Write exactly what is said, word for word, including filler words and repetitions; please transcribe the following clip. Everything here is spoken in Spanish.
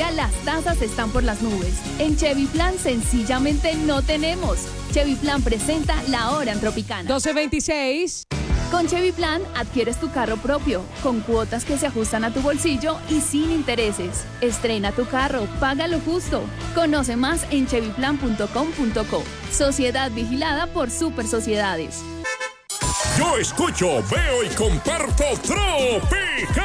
Colombia las tasas están por las nubes. En Chevy Plan sencillamente no tenemos. Chevy Plan presenta La Hora en Tropicana. doce veintiséis. Con Chevy Plan adquieres tu carro propio, con cuotas que se ajustan a tu bolsillo y sin intereses. Estrena tu carro, paga lo justo. Conoce más en chevy plan punto com punto co. Sociedad vigilada por Super Sociedades. Yo escucho, veo y comparto Tropicana.